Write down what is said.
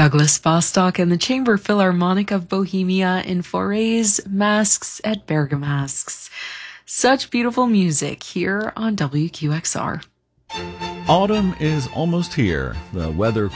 Douglas Bostock and the Chamber Philharmonic of Bohemia in Foray's Masks at Bergamasks. Such beautiful music here on WQXR. Autumn is almost here. The weather